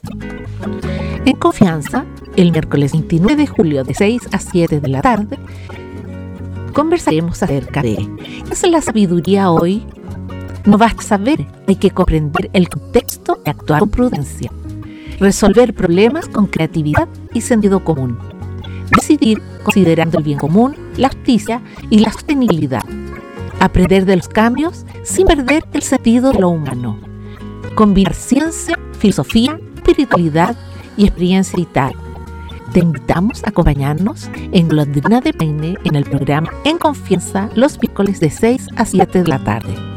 En Confianza, el miércoles 29 de julio de 6 a 7 de la tarde, conversaremos acerca de ¿qué es la sabiduría hoy? No basta saber, hay que comprender el contexto y actuar con prudencia. Resolver problemas con creatividad y sentido común. Decidir considerando el bien común, la justicia y la sostenibilidad. Aprender de los cambios sin perder el sentido de lo humano. Combinar ciencia, filosofía, espiritualidad y experiencia vital. Te invitamos a acompañarnos en Golondrina de Peine en el programa En Confianza los miércoles de 6 a 7 de la tarde.